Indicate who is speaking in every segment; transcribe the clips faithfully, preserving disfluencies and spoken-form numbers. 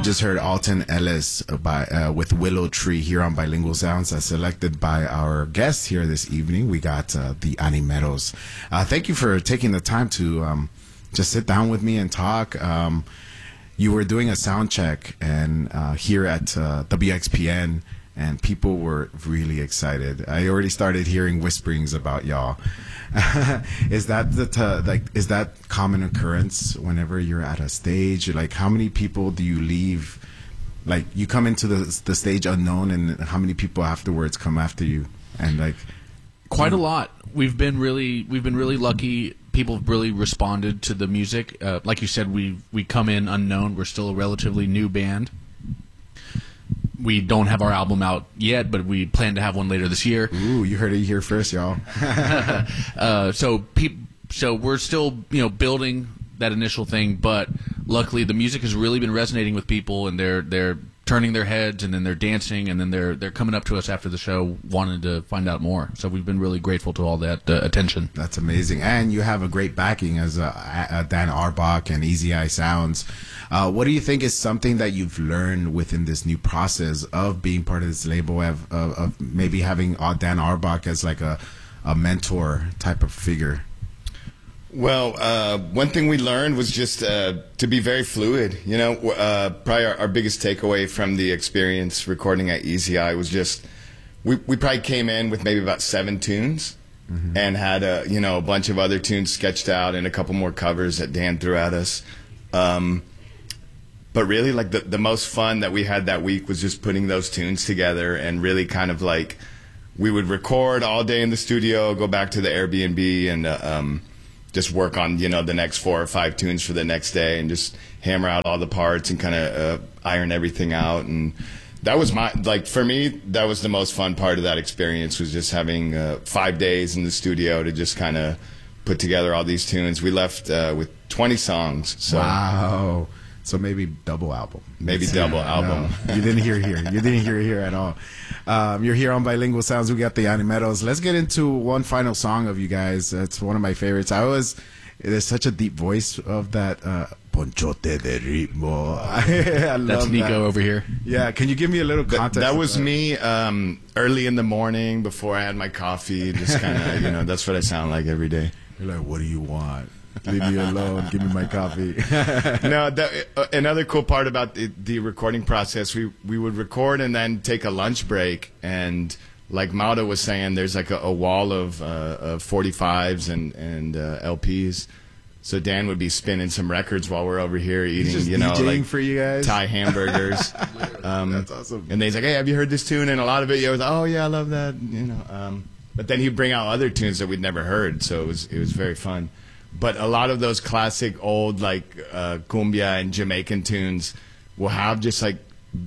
Speaker 1: just heard Alton Ellis by uh, with Willow Tree here on Bilingual Sounds, uh, selected by our guests here this evening. We got uh, the Animeros. Uh, thank you for taking the time to um, just sit down with me and talk. Um, you were doing a sound check and uh, here at uh, W X P N, and people were really excited. I already started hearing whisperings about y'all. Is that the t- like is that common occurrence whenever you're at a stage? Like, how many people do you leave? Like, you come into the the stage unknown, and how many people afterwards come after you? And like,
Speaker 2: quite a lot. We've been really we've been really lucky. People have really responded to the music. Uh, like you said, we we come in unknown. We're still a relatively new band. We don't have our album out yet, but we plan to have one later this year.
Speaker 1: Ooh, you heard it here first, y'all.
Speaker 2: uh, so, peop- so we're still, you know, building that initial thing, but luckily the music has really been resonating with people, and they're they're turning their heads, and then they're dancing, and then they're they're coming up to us after the show, wanting to find out more. So we've been really grateful to all that uh, attention.
Speaker 1: That's amazing, and you have a great backing as uh, uh, Dan Auerbach and Easy Eye Sounds. Uh, what do you think is something that you've learned within this new process of being part of this label, of, of, of maybe having uh, Dan Auerbach as like a, a mentor type of figure?
Speaker 3: Well, uh, one thing we learned was just uh, to be very fluid. You know, uh, probably our, our biggest takeaway from the experience recording at Easy Eye was just we, we probably came in with maybe about seven tunes, mm-hmm. and had a, you know, a bunch of other tunes sketched out and a couple more covers that Dan threw at us. Um, But really, like, the, the most fun that we had that week was just putting those tunes together, and really kind of like we would record all day in the studio, go back to the Airbnb, and uh, um, just work on, you know, the next four or five tunes for the next day, and just hammer out all the parts and kind of uh, iron everything out. And that was my, like, for me, that was the most fun part of that experience, was just having uh, five days in the studio to just kind of put together all these tunes. We left uh, with twenty songs. So.
Speaker 1: Wow. So maybe double album.
Speaker 3: Maybe double album.
Speaker 1: No, you didn't hear it here. You didn't hear it here at all. Um, you're here on Bilingual Sounds. We got the Animeros. Let's get into one final song of you guys. It's one of my favorites. I always, there's such a deep voice of that. Uh, Ponchote de Ritmo. I love
Speaker 2: That's Nico
Speaker 1: that.
Speaker 2: over here.
Speaker 1: Yeah. Can you give me a little context?
Speaker 3: That, that was me um, early in the morning before I had my coffee. Just kind of, you know, that's what I sound like every day.
Speaker 1: You're like, what do you want? Leave me alone. Give me my coffee.
Speaker 3: No, that, uh, another cool part about the, the recording process, we, we would record and then take a lunch break. And like Mauro was saying, there's like a, a wall of, uh, of forty-fives and, and uh, L Ps. So Dan would be spinning some records while we're over here eating,
Speaker 1: just
Speaker 3: you know,
Speaker 1: DJing
Speaker 3: like
Speaker 1: for you guys?
Speaker 3: Thai hamburgers. um,
Speaker 1: That's awesome.
Speaker 3: And he's like, hey, have you heard this tune? And a lot of it, I was like, oh, yeah, I love that. You know, um, but then he'd bring out other tunes that we'd never heard. So it was it was very fun. But a lot of those classic old, like, uh, cumbia and Jamaican tunes will have just, like,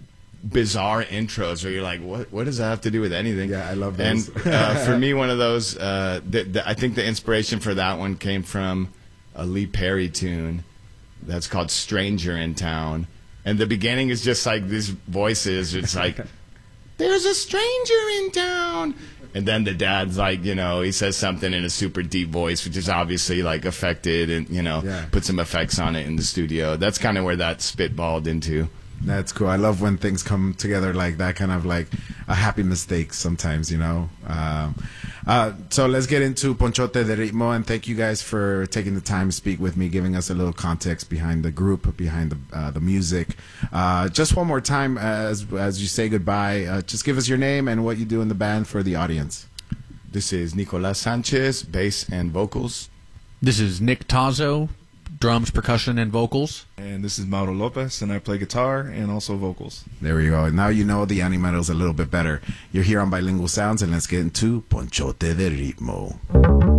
Speaker 3: bizarre intros where you're like, what What does that have to do with anything?
Speaker 1: Yeah, I love those.
Speaker 3: And uh, for me, one of those, uh, the, the, I think the inspiration for that one came from a Lee Perry tune that's called Stranger in Town. And the beginning is just, like, these voices. It's like, there's a stranger in town. And then the dad's like, you know, he says something in a super deep voice, which is obviously like affected, and, you know,
Speaker 1: yeah.
Speaker 3: put some effects on it in the studio. That's kind of where that spitballed into.
Speaker 1: That's cool. I love when things come together like that, kind of like a happy mistake sometimes, you know. Um, uh, so let's get into Ponchote de Ritmo, and thank you guys for taking the time to speak with me, giving us a little context behind the group, behind the uh, the music. Uh, just one more time, as as you say goodbye, uh, just give us your name and what you do in the band for the audience.
Speaker 3: This is Nicolas Sanchez, bass and vocals.
Speaker 2: This is Nick Tazo, drums, percussion, and vocals.
Speaker 4: And this is Mauro Lopez, and I play guitar and also vocals.
Speaker 1: There we go. Now you know the Animeros a little bit better. You're here on Bilingual Sounds, and let's get into Ponchote de Ritmo.